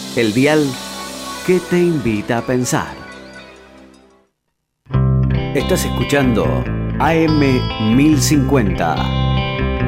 El dial que te invita a pensar. Estás escuchando AM 1050.